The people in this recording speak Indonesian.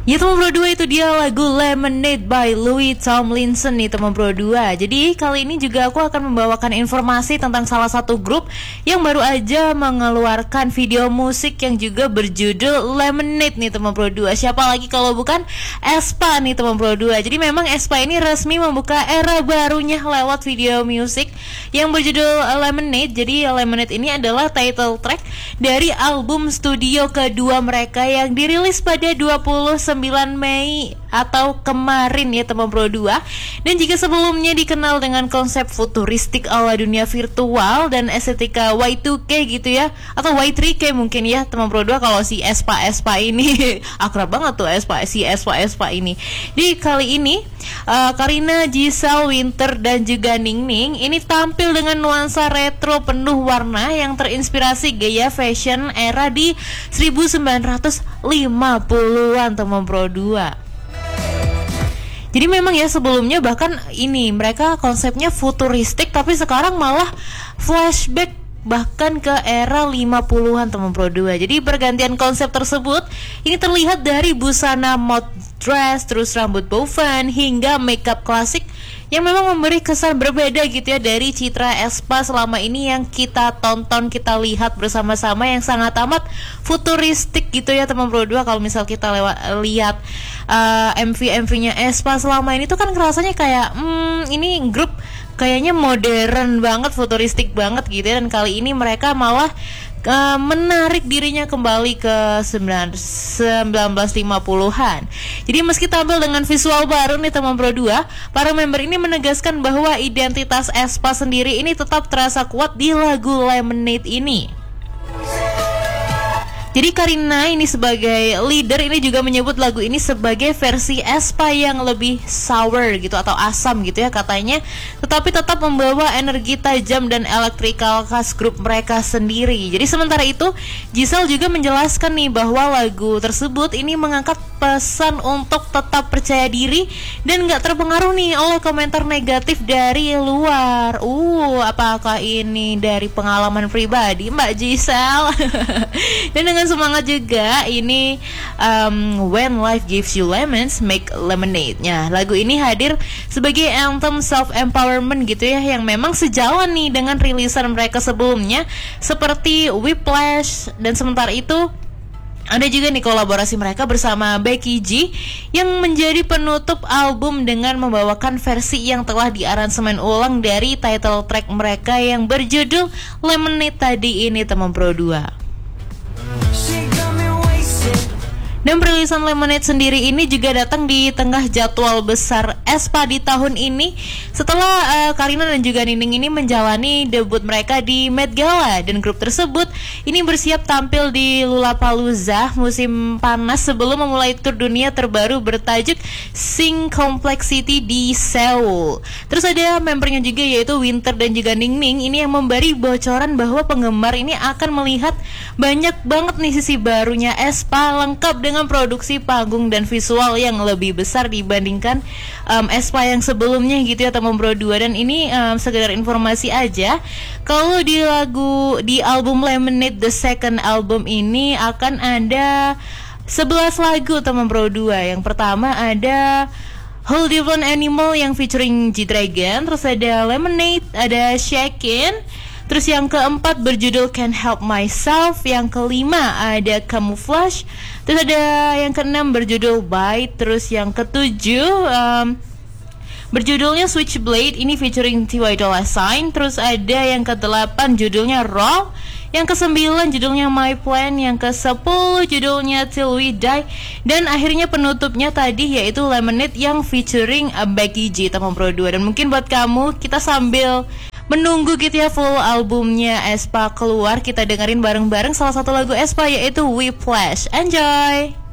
Ya teman Pro 2, itu dia lagu Lemonade by Louis Tomlinson nih teman Pro 2. Jadi kali ini juga aku akan membawakan informasi tentang salah satu grup yang baru aja mengeluarkan video musik yang juga berjudul Lemonade nih teman Pro 2. Siapa lagi kalau bukan aespa nih teman Pro 2. Jadi memang aespa ini resmi membuka era barunya lewat video musik yang berjudul Lemonade. Jadi Lemonade ini adalah title track dari album studio kedua mereka yang dirilis pada 29 Mei atau kemarin ya teman Pro 2. Dan jika sebelumnya dikenal dengan konsep futuristik ala dunia virtual dan estetika Y2K gitu ya, atau Y3K mungkin ya teman Pro 2 kalau si aespa ini akrab banget tuh aespa ini. Di kali ini Karina, Giselle, Winter dan juga Ningning ini tampil dengan nuansa retro penuh warna yang terinspirasi gaya fashion era di 1950-an teman Pro 2. Jadi memang ya sebelumnya bahkan ini mereka konsepnya futuristik, tapi sekarang malah flashback bahkan ke era 50-an teman Pro 2. Jadi pergantian konsep tersebut ini terlihat dari busana mode dress, terus rambut boven hingga makeup klasik yang memang memberi kesan berbeda gitu ya dari citra aespa selama ini yang kita tonton, kita lihat bersama-sama, yang sangat amat futuristik gitu ya teman Pro 2. Kalau misal kita lihat MV-MV-nya aespa selama ini tuh kan rasanya kayak ini grup kayaknya modern banget, futuristik banget gitu ya. Dan kali ini mereka malah menarik dirinya kembali ke 1950-an. Jadi meski tampil dengan visual baru nih teman Pro 2, para member ini menegaskan bahwa identitas aespa sendiri ini tetap terasa kuat di lagu Lemonade ini. Jadi Karina ini sebagai leader ini juga menyebut lagu ini sebagai versi aespa yang lebih sour gitu atau asam gitu ya katanya, tetapi tetap membawa energi tajam dan elektrikal khas grup mereka sendiri. Jadi sementara itu Giselle juga menjelaskan nih bahwa lagu tersebut ini mengangkat pesan untuk tetap percaya diri dan gak terpengaruh nih oleh komentar negatif dari luar. Apakah ini dari pengalaman pribadi Mbak Giselle? Dan dengan semangat juga ini When Life Gives You Lemons, Make Lemonade. Nah, lagu ini hadir sebagai anthem self-empowerment gitu ya, yang memang sejalan nih dengan rilisan mereka sebelumnya seperti Whiplash. Dan sementara itu ada juga nih kolaborasi mereka bersama Becky G yang menjadi penutup album dengan membawakan versi yang telah diaransemen ulang dari title track mereka yang berjudul Lemonade tadi ini teman Pro 2. Dan perilisan Lemonade sendiri ini juga datang di tengah jadwal besar aespa di tahun ini setelah Karina dan juga Nining ini menjalani debut mereka di Met Gala. Dan grup tersebut ini bersiap tampil di Lollapalooza musim panas sebelum memulai tur dunia terbaru bertajuk Sing Complexity di Seoul. Terus ada membernya juga yaitu Winter dan juga Ningning ini yang memberi bocoran bahwa penggemar ini akan melihat banyak banget nih sisi barunya aespa lengkap dengan produksi panggung dan visual yang lebih besar dibandingkan aespa yang sebelumnya gitu ya teman Pro 2. Dan ini sekedar informasi aja, kalau di album Lemonade the second album ini akan ada 11 lagu teman Pro 2. Yang pertama ada Whole Different Animal yang featuring G-Dragon, terus ada Lemonade, ada Shakin. Terus yang keempat berjudul Can't Help Myself. Yang kelima ada Camouflage. Terus ada yang keenam berjudul Bite. Terus yang ketujuh berjudulnya Switchblade, ini featuring T.Y. Dolla $ign. Terus ada yang kedelapan judulnya Raw. Yang kesembilan judulnya My Plan. Yang ke-10 judulnya Till We Die. Dan akhirnya penutupnya tadi yaitu Lemonade yang featuring Becky G teman Pro 2. Dan mungkin buat kamu, kita sambil menunggu gitu ya full albumnya aespa keluar, kita dengerin bareng-bareng salah satu lagu aespa yaitu Whiplash. Enjoy!